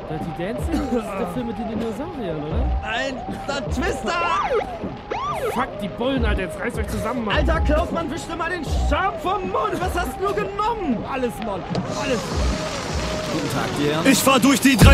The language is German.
Dirty Dancing? Das ist der Film mit den Dinosauriern, oder? Nein, der Twister! Fuck, die Bullen, Alter, jetzt reißt euch zusammen, Mann. Alter, Klausmann, wisch dir mal den Charme vom Mund! Was hast du genommen? Alles, Mann, alles. Guten Tag, dir. Ich fahr durch die